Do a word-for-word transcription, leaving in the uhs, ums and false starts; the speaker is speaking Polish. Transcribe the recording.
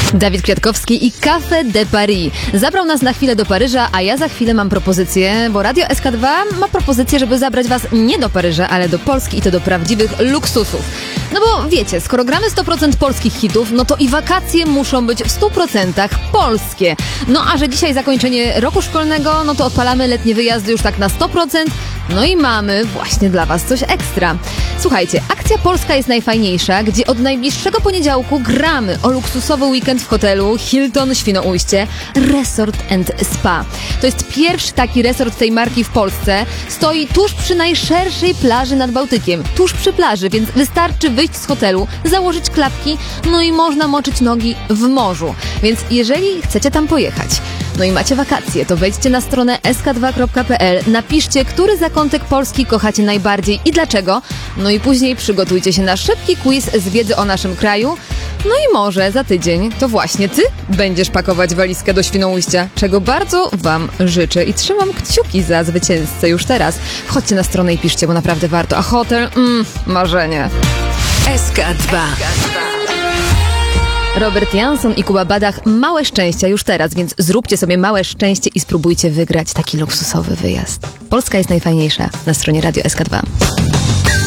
Dawid Kwiatkowski i Café de Paris. Zabrał nas na chwilę do Paryża, a ja za chwilę mam propozycję, bo Radio S K dwa ma propozycję, żeby zabrać was nie do Paryża, ale do Polski i to do prawdziwych luksusów. No bo wiecie, skoro gramy sto procent polskich hitów, no to i wakacje muszą być w stu procentach polskie. No a że dzisiaj zakończenie roku szkolnego, no to odpalamy letnie wyjazdy już tak na sto procent. No i mamy właśnie dla was coś ekstra. Słuchajcie, akcja Polska jest najfajniejsza, gdzie od najbliższego poniedziałku gramy o luksusowy weekend w hotelu Hilton Świnoujście Resort and Spa. To jest pierwszy taki resort tej marki w Polsce. Stoi tuż przy najszerszej plaży nad Bałtykiem. Tuż przy plaży, więc wystarczy wyjść z hotelu, założyć klapki, no i można moczyć nogi w morzu. Więc jeżeli chcecie tam pojechać, no i macie wakacje, to wejdźcie na stronę s k dwa kropka p l, napiszcie, który zakątek Polski kochacie najbardziej i dlaczego, no i później przygotujcie się na szybki quiz z wiedzy o naszym kraju. No i może za tydzień to właśnie ty będziesz pakować walizkę do Świnoujścia, czego bardzo wam życzę i trzymam kciuki za zwycięzcę już teraz. Wchodźcie na stronę i piszcie, bo naprawdę warto, a hotel, mm, marzenie. S K dwa. Robert Jansson i Kuba Badach, małe szczęścia już teraz, więc zróbcie sobie małe szczęście i spróbujcie wygrać taki luksusowy wyjazd. Polska jest najfajniejsza na stronie Radio S K dwa.